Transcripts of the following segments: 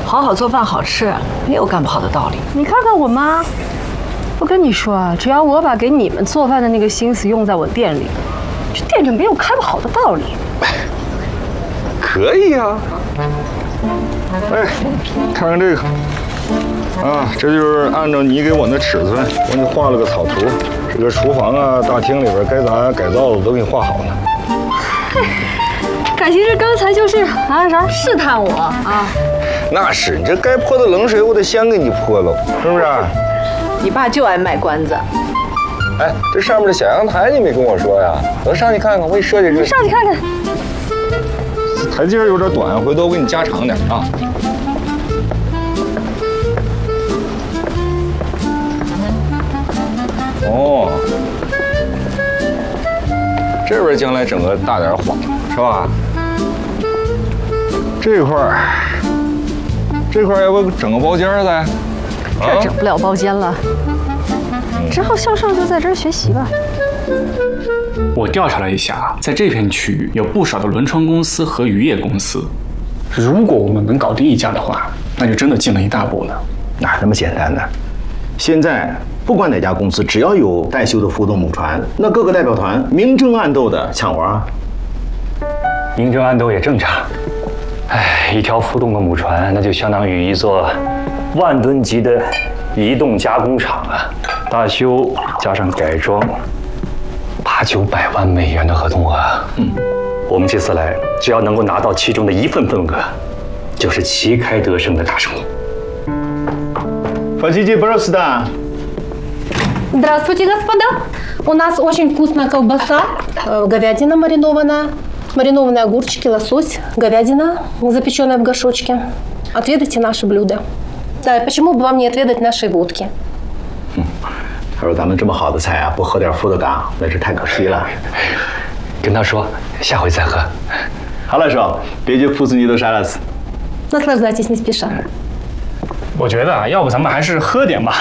好好做饭好吃，没有干不好的道理。 你看看我妈，我跟你说啊，只要我把给你们做饭的那个心思用在我店里，这店就没有开不好的道理。 可以啊。哎，看看这个。 啊，这就是按照你给我那尺寸，我给你画了个草图。这个厨房啊、大厅里边该咋改造的都给你画好了。 嘿，感情是刚才就是啥试探我啊？ 那是，你这该泼的冷水我得先给你泼喽，是不是？ 你爸就爱卖关子。 哎，这上面的小阳台你没跟我说呀？我上去看看，我给你设计设计。 你上去看看。 台阶有点短，回头我给你加长点啊。 哦，这边将来整个大点晃，是吧？这块要不整个包间再？ 这整不了包间了，只好向上就在这儿学习吧。 我调查了一下，在这片区域有不少的轮窗公司和渔业公司。如果我们能搞定一家的话，那就真的进了一大步了。 哪那么简单呢？现在。 不管哪家公司，只要有待修的浮动母船，那各个代表团明争暗斗的抢活啊！ 明争暗斗也正常。哎，一条浮动的母船，那就相当于一座万吨级的移动加工厂啊！大修加上改装，800-900万美元的合同啊！我们这次来，只要能够拿到其中的一份份额，就是旗开得胜的大胜利。 Хотите просто? Здравствуйте, господа! У нас очень вкусная колбаса, говядина маринованная, маринованные огурчики, лосось, говядина, запеченная в горшочке. Отведайте наше блюдо. Да, и почему бы вам не отведать нашей водки? 他说：“咱们这么好的菜啊，不喝点伏特加，那是太可惜了。” 跟他说，下回再喝。 好了，说，别就пусть你都杀了死。 Наслаждайтесь не спеша. 我觉得啊，要不咱们还是喝点吧。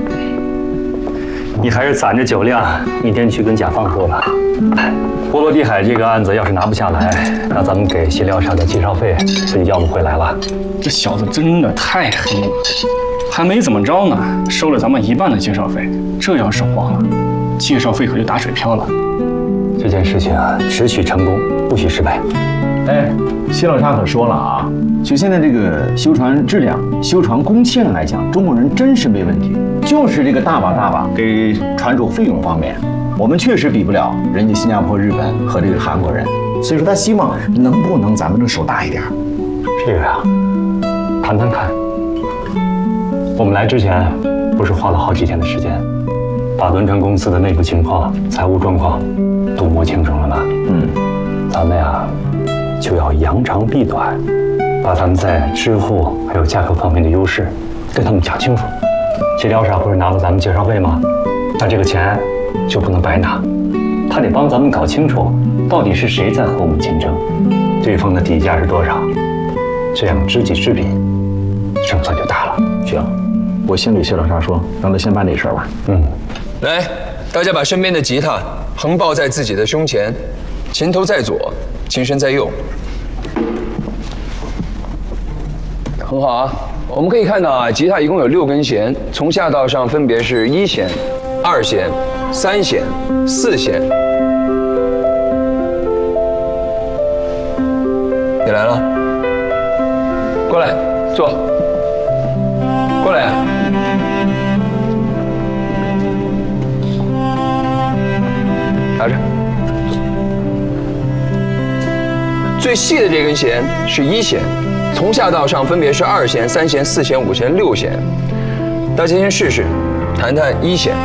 你还是攒着酒量，明天去跟甲方说吧。波罗的海这个案子要是拿不下来，那咱们给谢廖沙的介绍费就要不回来了。 这小子真的太黑了，还没怎么着呢，收了咱们1半的介绍费。这要是黄了，介绍费可就打水漂了。 这件事情啊，只许成功，不许失败。 哎，谢老沙可说了啊，就现在这个修船质量、修船工期上来讲，中国人真是没问题。就是这个大把给船主费用方面，我们确实比不了人家新加坡、日本和这个韩国人。所以说，他希望能不能咱们这手大一点。 这个啊，谈谈看。我们来之前不是花了好几天的时间，把轮船公司的内部情况、财务状况都摸清楚了吗？咱们呀。 就要扬长避短，把咱们在支付还有价格方面的优势跟他们讲清楚。谢廖沙不是拿了咱们介绍费吗？那这个钱就不能白拿，他得帮咱们搞清楚到底是谁在和我们竞争，对方的底价是多少，这样知己知彼，胜算就大了。 行，我先给谢老沙说，让他先办这事儿吧。 来，大家把身边的吉他横抱在自己的胸前，琴头在左。 琴身在右，很好啊。我们可以看到啊，吉他一共有6根弦，从下到上分别是1弦、2弦、3弦、4弦。你来了，过来坐，过来。拿着。 最细的这根弦是1弦，从下到上分别是2弦、3弦、4弦、5弦、6弦。大家先试试，弹弹1弦。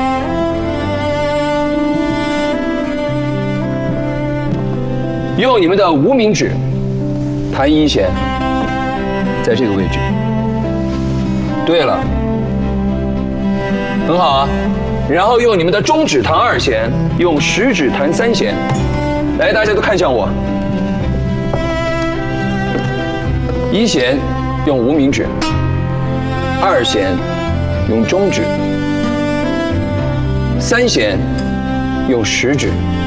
用你们的无名指弹1弦，在这个位置。对了，很好啊。然后用你们的中指弹2弦，用食指弹3弦。来，大家都看向我。 1弦用无名指，2弦用中指，3弦用食指。